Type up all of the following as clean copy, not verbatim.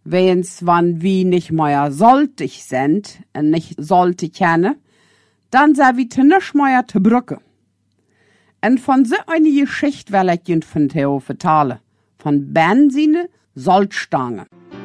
Wenn's wann wie nicht mehr soltig sind und nicht sollte kennen, dann sei wie te nisch mehr te brücke. Und von so eine Geschichte will ich jünd von Theo vertalen. Von Ben sine Salzstange.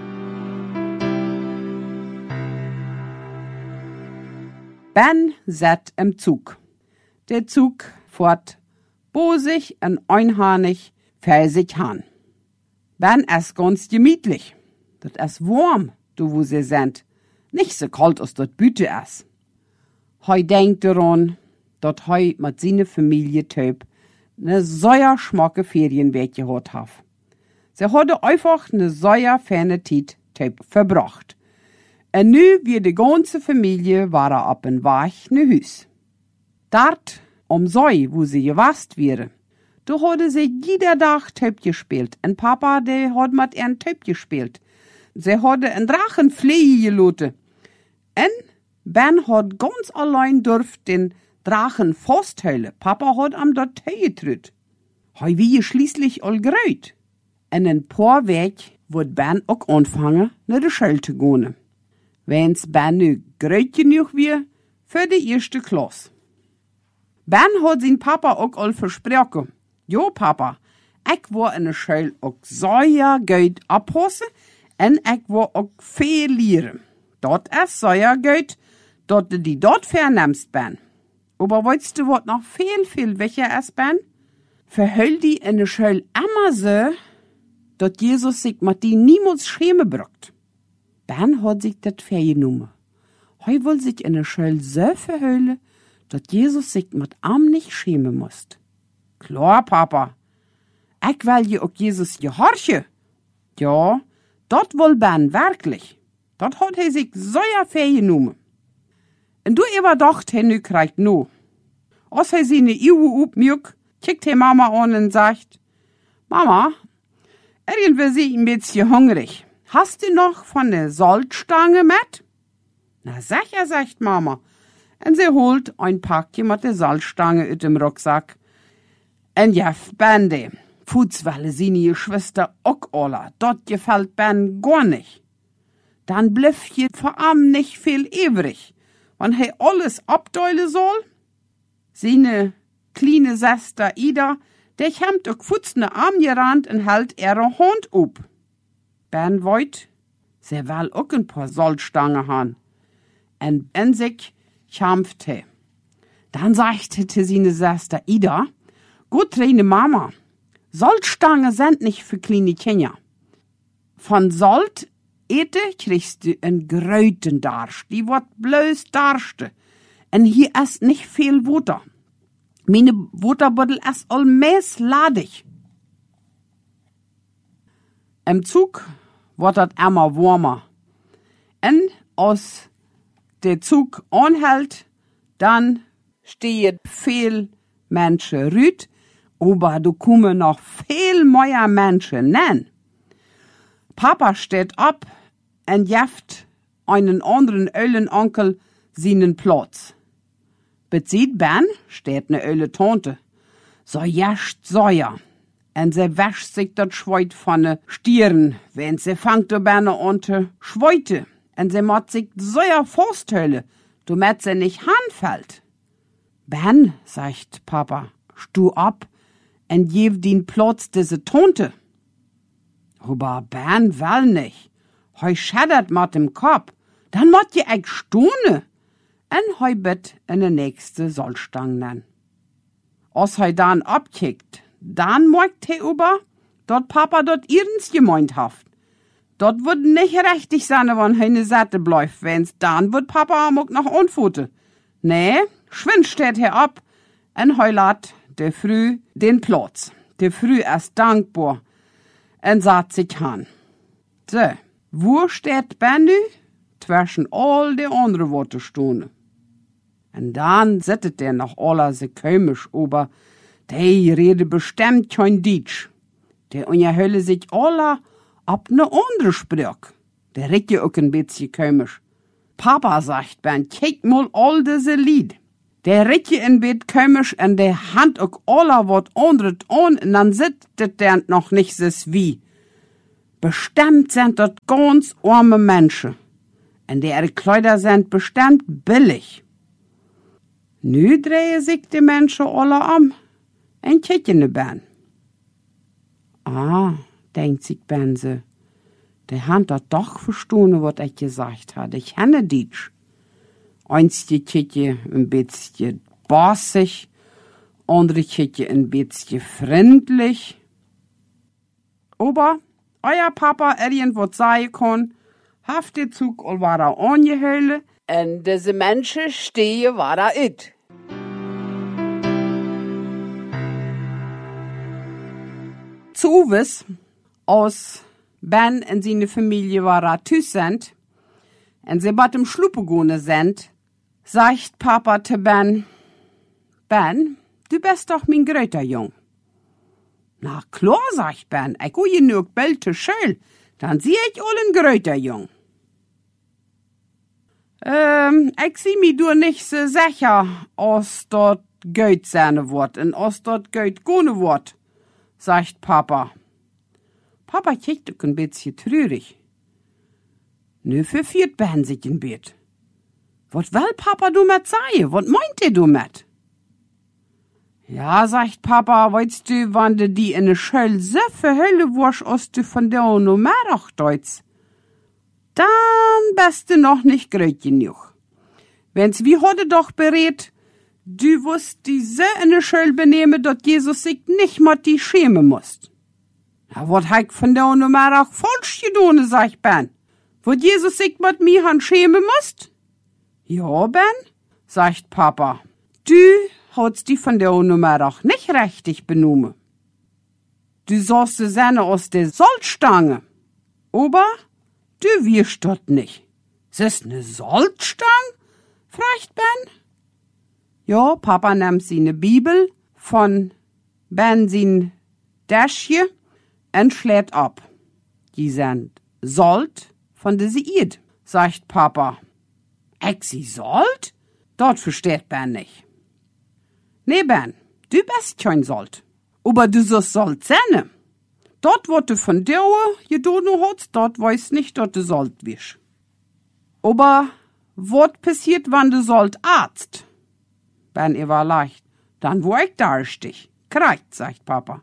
Ben sät im Zug. Der Zug fährt bosig und einhornig für sich han. Ben ist ganz gemütlich. Dat ist warm, du wo sie sind. Nicht so kalt, als dat Büte ist. Hei denkt daran, dat hei mit seine Familie töp ne sehr schmacke Ferienweg gehabt hat. Sie hatte einfach ne sehr ferne Zeit töp verbracht. Und nu wie die ganze Familie war ab en Weg ne Hüs. Dort, sei, wo sie gewast wäre, da hatte sie jeder Tag töp gespielt. Und Papa, der hat mit ihren töp gespielt. Sie hatte en Drachenfliege geloten. Und Ben hat ganz allein dürft den Drachen festhalten. Papa hat am dort getrüt. Hei wie schließlich all gerüht. En ein paar Weg wird Ben auch anfangen, nach der Schule zu gehen. Wenn's Ben nu gröt genug wie für die erste Klasse. Ben hat sein Papa auch all versprochen. Jo, Papa, ich war in der Schule auch sehr gut abpassen und ich war auch viel lernen. Dort ist sehr gut, dort du die dort vernimmst, Ben. Aber weißt du, was noch viel wichtiger ist, Ben? Verhöll die in der Schule immer so, dass Jesus sich mit die niemals schämen braucht. Ben hat sich das vergenommen. Heu will sich in der Schule so verhüllen, dass Jesus sich mit ihm nicht schämen muss. Klar, Papa. Ich will je auch Jesus gehorchen. Ja, dort will Ben wirklich. Dort hat sich sehr vergenommen. Und du überdacht, nu kriegt no. Als seine Iwe upmjuk, kickt die Mama an und sagt, Mama, irgendwie sie ein bisschen hungrig. Hast du noch von der Salzstange mit? Na sicher, sagt Mama. Und sie holt ein Packchen mit der Salzstange aus dem Rucksack. Und ja, Bande, Futzwelle seine Geschwister auch alle. Dort gefällt Ben gar nicht. Dann bliff je vor ihm nicht viel übrig. Wenn er alles abdeulen soll, seine kleine Schwester Ida, der hemmt auch futzne Arm gerannt und hält ihre Hand up. Ben wollt, sie will auch ein paar Salzstangen haben. Und in sich kämpfte. Dann sagte seine Schwester Ida, gut, kleine Mama, Salzstangen sind nicht für kleine Kinder. Von Salt ete kriegst du en gröten Darsch, die wird bloß Darste. Und hier ist nicht viel Wasser. Meine Wasserbottel ist allmäß ladig. Im Zug wird das immer warmer. Und als der Zug anhält, dann steht viel Menschen rüt, aber da kommen noch viel mehr Menschen nen. Papa steht ab und jeft einen anderen Ölenonkel seinen Platz. Bezieht Ben, steht ne Öle Tante. So jascht Säuer. Und sie wäscht sich dat Schweut von ne Stirn, wenn sie fangt du Ben an zu schweute. Und sie macht sich Säuer Forsthölle, du met sie nicht hanfällt. Ben, sagt Papa, stu ab und gib den Platz diese Tante. Aber Ben will nicht. Heu schädert mit dem Kopf. Dann mott je eig stune. En heu bitt in de nächste Salzstange nen. Als heu dann abkickt, dann moigt he über, dort Papa dort ihrens gemeint haft. Dort wird nicht richtig sein, wenn he ne Seite bleibt, wenn's dann wird Papa amok noch anfute. Nee, schwind steht he ab, en heu lat de Früh den Platz. De Früh ist dankbar, en sagt sich han. So, wo steht Ben nu? Zwischen all die andere Worte. Und dann sittet der noch aller se komisch ober, der rede bestimmt kein Deutsch. Der unterhölle sich aller ab ne andere Sprach. Der redet ja auch ein bisschen komisch. Papa sagt Ben, kick mal all diese Lied. Der redet ja ein bisschen komisch und der hand auch aller wat anderes an und dann sittet der noch nicht so wie. Bestimmt sind dort ganz arme Menschen. Und deren Kleider sind bestimmt billig. Nu drehen sich die Menschen alle um und kicken ne Ben. Ah, denkt sich Benze. Die haben doch verstanden, was ich gesagt habe. Ich kenne Deutsch. Einste kicken ein bisschen bossig, andere kicken ein bisschen freundlich. Aber euer Papa irgendwas sagen kann, haft der Zug all war er angehüllt, und diese Menschen stehen war er it. Zu Uwes, aus Ben und seine Familie war er tüß sind, und sie bat im Schluppe gone sind, sagt Papa zu Ben, Ben, du bist doch mein gröter Jung. Na klar, sagt Ben, ich go je nur belte schön, dann sieh ich all ein gröter Jung. Ich sieh mi du nicht so sicher, aus dort Geld seine Wort und aus dort Geld gone Wort, sagt Papa. Papa kickt auch ein bisschen trürig. Nu verfiert Ben sich in Bett. Wat will Papa du mit sagen? Wat meint du mit? Ja, sagt Papa, weißt du, wann du die in ne Schöll so verhüllen wirst, als du von der no mehr auch deutst, dann bist du noch nicht gröt genug. Wenn's wie heute doch berät, du wirst die so in ne Schöll benehmen, dass Jesus sich nicht mal die schämen musst. Ja, wat heik von der no mehr auch falsch gedone, sagt Ben. Wat Jesus sich mit mir han schämen musst? Ja, Ben, sagt Papa, du hast die von der Nummer auch nicht richtig benommen. Du sollst die Sahne aus der Salzstange. Aber du wirst dort nicht. Ist das ne Salzstange? fragt Ben. Ja, Papa nimmt seine Bibel von Ben sein Täschchen und schlägt ab. Die sind Salt von der Seid, sagt Papa. Sie Salt? Dort versteht Ben nicht. Nee, Ben, du bist kein Salt. Aber du sollst Salt sein. Dort, wo du von dir gedono hast, dort weiß nicht, dass du Salt bist. Aber was passiert, wenn du Salt arzt? Ben, war leicht. Dann wo ich da stich. Kreuz, sagt Papa.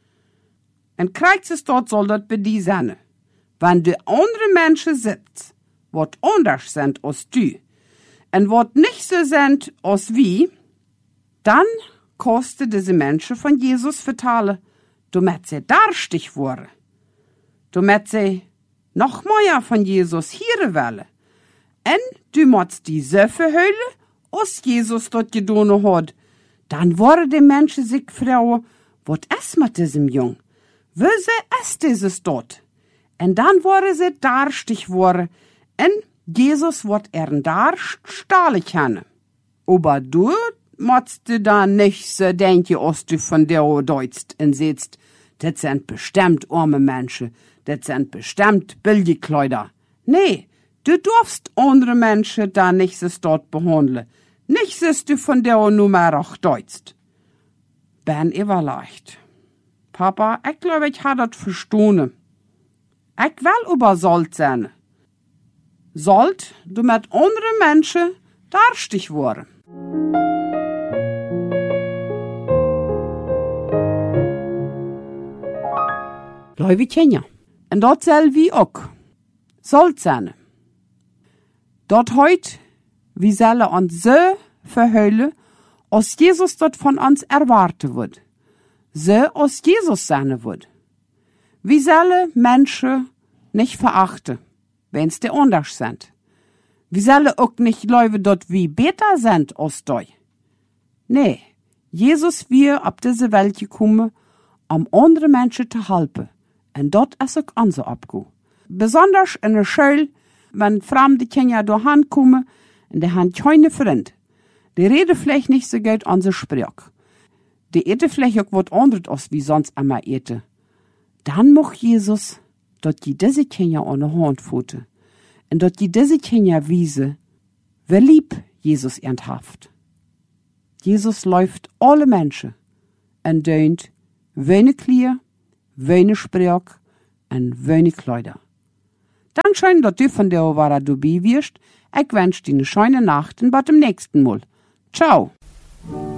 Ein Kreuz ist dort, soll dort bei dir sein. Wenn du andere Menschen sitzt, wat anders sind als du, und wat nicht so sind als wie, dann kostet diese Menschen von Jesus vertalen, damit sie darstig wurden. Damit sie noch mehr von Jesus hören wollen. Und du musst die so verhüllen, als Jesus dort gedono hat. Dann wollen die Menschen sich fragen, wat ist mit diesem Jung? Wo ist dieses dort? Und dann wollen sie darstig worden. Und Jesus wird da stahlig können. Aber du musst du dann nicht so denken, als du von der deutst und sitzt, das sind bestimmt arme Menschen, das sind bestimmt billige Kleider. Nee, du darfst andere Menschen da nicht so dort behandeln. Nicht, dass du von der Nummer auch deutst. Ben war leicht. Papa, ich glaube, ich habe das verstanden. Ich will über Salt sein. Salt, du mit anderen Menschen darstig worden. Leute kennen. Und dort soll wie auch Salt sein. Dort heut, wie sollen uns so verhüllen, als Jesus dort von uns erwarten wird. So als Jesus sein wird. Wie sollen Menschen nicht verachten, wenn's die anders sind. Wie sollen auch nicht Leute dort wie besser sind als du. Nee, Jesus wir ab diese Welt gekommen, um andere Menschen zu helfen. Und dort ist auch unser Abgu. Besonders in der Schule, wenn fremde Kinder da kommen, und die haben keine Freunde. Die reden vielleicht nicht so gut unsere Sprache. Die eten vielleicht auch was anderes als wie sonst immer eten. Dann mocht Jesus, dort die diese Kinder an der Hand fuhren. Und dort die diese Kinder wiese, wer lieb Jesus ernsthaft. Jesus läuft alle Menschen und deunt, weine Klier, weine Sprache en wenig Kleider. Dankeschön, dass du von der Ovara dabei wirst. Ich wünsche dir eine schöne Nacht und bis zum nächsten Mal. Ciao.